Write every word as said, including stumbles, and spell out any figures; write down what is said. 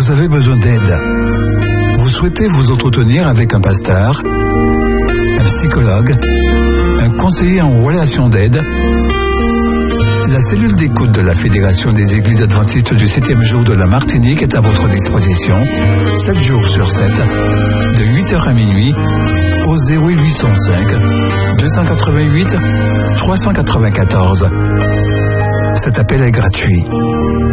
Vous avez besoin d'aide. Vous souhaitez vous entretenir avec un pasteur, un psychologue, un conseiller en relation d'aide. La cellule d'écoute de la Fédération des Églises Adventistes du septième jour de la Martinique est à votre disposition, sept jours sur sept, de huit heures à minuit, au zéro huit cent cinq, deux cent quatre-vingt-huit, trois cent quatre-vingt-quatorze. Cet appel est gratuit.